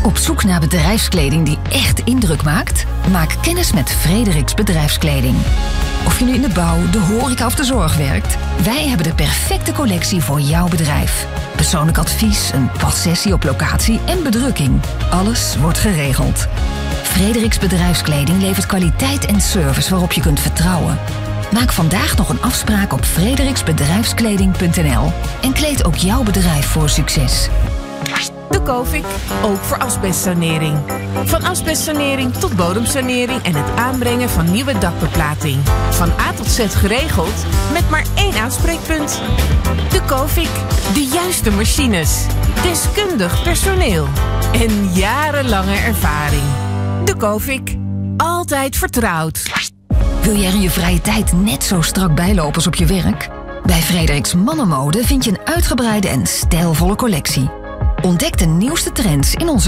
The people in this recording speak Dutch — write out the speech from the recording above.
Op zoek naar bedrijfskleding die echt indruk maakt? Maak kennis met Frederiks Bedrijfskleding. Of je nu in de bouw, de horeca of de zorg werkt, wij hebben de perfecte collectie voor jouw bedrijf. Persoonlijk advies, een passessie op locatie en bedrukking. Alles wordt geregeld. Frederiks Bedrijfskleding levert kwaliteit en service waarop je kunt vertrouwen. Maak vandaag nog een afspraak op frederiksbedrijfskleding.nl en kleed ook jouw bedrijf voor succes. De Covik, ook voor asbestsanering. Van asbestsanering tot bodemsanering en het aanbrengen van nieuwe dakbeplating. Van A tot Z geregeld, met maar 1 aanspreekpunt. De Covik, de juiste machines, deskundig personeel en jarenlange ervaring. De Covik, altijd vertrouwd. Wil jij er in je vrije tijd net zo strak bijlopen als op je werk? Bij Frederiks Mannenmode vind je een uitgebreide en stijlvolle collectie. Ontdek de nieuwste trends in onze